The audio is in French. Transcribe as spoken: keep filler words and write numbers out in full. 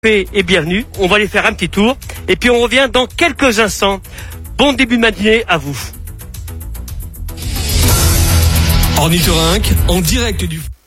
et bienvenue. On va aller faire un petit tour et puis on revient dans quelques instants. Bon début de matinée à vous. Ornithorynque en direct du...